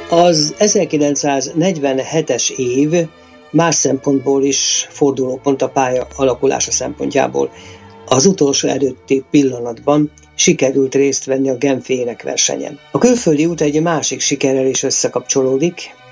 Az 1947-es év más szempontból is fordulópont a pálya alakulása szempontjából. Az utolsó előtti pillanatban sikerült részt venni a genfi énekversenyen. A külföldi út egy másik sikerrel is összekapcsolódik,